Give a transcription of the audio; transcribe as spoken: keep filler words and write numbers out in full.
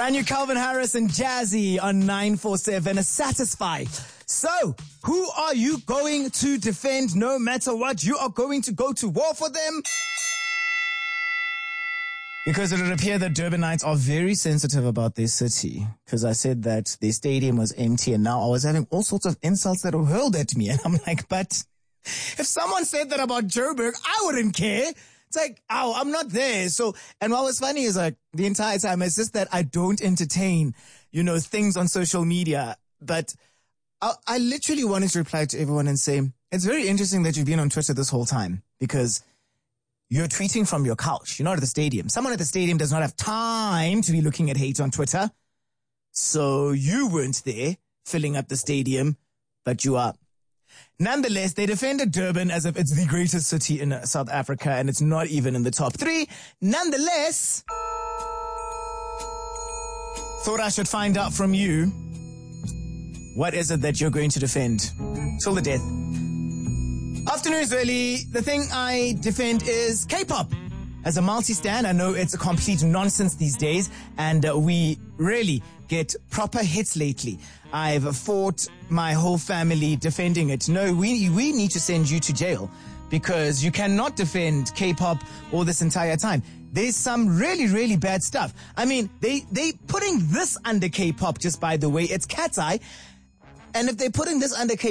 Brand new Calvin Harris and Jazzy on nine four seven. Satisfy. So, who are you going to defend no matter what? You are going to go to war for them? Because it would appear that Durbanites are very sensitive about their city. Because I said that their stadium was empty and now I was having all sorts of insults that were hurled at me. And I'm like, but if someone said that about Joburg, I wouldn't care. It's like, oh, I'm not there. So, and what was funny is like the entire time, it's just that I don't entertain, you know, things on social media. But I, I literally wanted to reply to everyone and say, it's very interesting that you've been on Twitter this whole time because you're tweeting from your couch. You're not at the stadium. Someone at the stadium does not have time to be looking at hate on Twitter. So you weren't there filling up the stadium, but you are. Nonetheless, they defended Durban as if it's the greatest city in South Africa and it's not even in the top three. Nonetheless, thought I should find out from you, what is it that you're going to defend till the death? Afternoon, Zweli. The thing I defend is K-pop. As a multi-stan, I know it's a complete nonsense these days, and uh, we really get proper hits lately. I've fought my whole family defending it. No, we we need to send you to jail because you cannot defend K-pop all this entire time. There's some really, really bad stuff. I mean, they they putting this under K-pop, just by the way, it's Cat's Eye. And if they're putting this under K-pop,